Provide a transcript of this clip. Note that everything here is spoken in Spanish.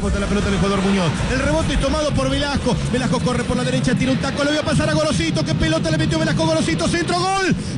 rebota la pelota del jugador Muñoz. El rebote es tomado por Velasco. Velasco corre por la derecha, tira un taco, le voy a pasar a Gorosito. ¿Qué pelota le metió Velasco? Gorosito, centro, gol.